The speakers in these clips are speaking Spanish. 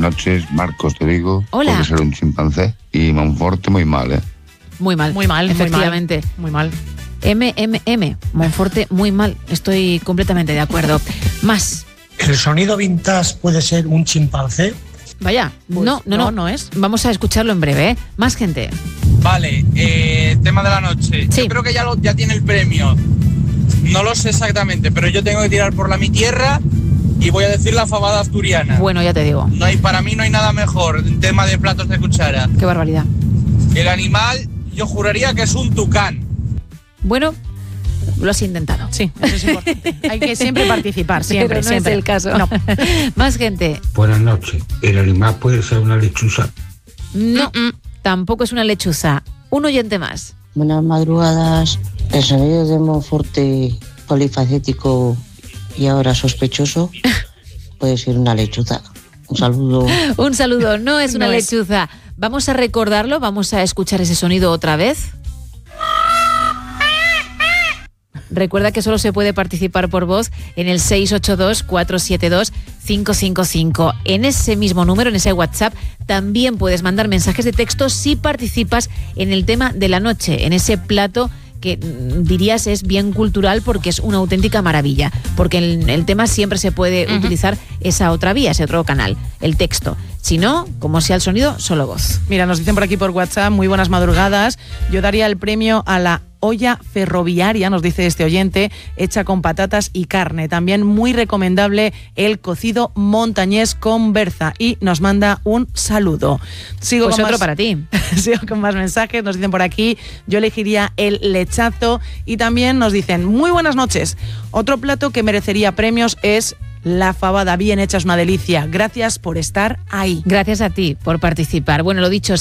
noches, Marcos, te digo. Hola. Puede ser un chimpancé. Y Monforte muy mal, ¿eh? Muy mal, efectivamente. Muy mal. Monforte, muy mal. Estoy completamente de acuerdo. Más. ¿El sonido vintage puede ser un chimpancé? Vaya, Pues no es. Vamos a escucharlo en breve, ¿eh? Más gente. Vale, tema de la noche. Sí. Yo creo que ya tiene el premio. No lo sé exactamente, pero yo tengo que tirar por mi tierra y voy a decir la fabada asturiana. Bueno, ya te digo. Para mí no hay nada mejor en tema de platos de cuchara. Qué barbaridad. El animal, yo juraría que es un tucán. Bueno, lo has intentado. Sí, eso es importante. Hay que siempre participar, siempre, Pero no siempre. es el caso. No. Más gente. Buenas noches. ¿El animal puede ser una lechuza? No, tampoco es una lechuza. Un oyente más. Buenas madrugadas. El sonido de Monforte polifacético y ahora sospechoso puede ser una lechuza. Un saludo. Un saludo, no es una No es. lechuza. Vamos a recordarlo, vamos a escuchar ese sonido otra vez. Recuerda que solo se puede participar por voz en el 682-472-555. En ese mismo número, en ese WhatsApp, también puedes mandar mensajes de texto si participas en el tema de la noche, en ese plato que dirías es bien cultural porque es una auténtica maravilla. Porque en el tema siempre se puede utilizar esa otra vía, ese otro canal, el texto. Si no, como sea el sonido, solo voz. Mira, nos dicen por aquí por WhatsApp, muy buenas madrugadas. Yo daría el premio a la olla ferroviaria, nos dice este oyente, hecha con patatas y carne. También muy recomendable el cocido montañés con berza. Y nos manda un saludo. Sigo Pues con otro más, para ti. sigo con más mensajes. Nos dicen por aquí, yo elegiría el lechazo. Y también nos dicen, muy buenas noches. Otro plato que merecería premios es la fabada. Bien hecha, es una delicia. Gracias por estar ahí. Gracias a ti por participar. Bueno, lo dicho,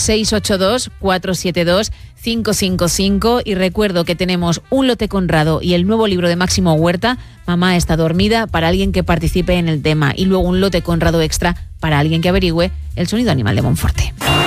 682-472-555 y recuerdo que tenemos un lote Conrado y el nuevo libro de Máximo Huerta, Mamá está dormida, para alguien que participe en el tema, y luego un lote Conrado extra para alguien que averigüe el sonido animal de Monforte.